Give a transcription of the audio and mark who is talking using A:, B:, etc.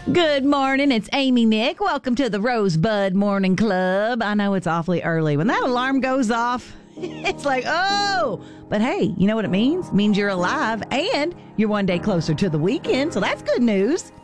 A: Good morning. It's Amy Nick. Welcome to the Rosebud Morning Club. I know it's awfully early. When that alarm goes off, it's like, oh, but hey, you know what it means? It means you're alive and you're one day closer to the weekend. So that's good news.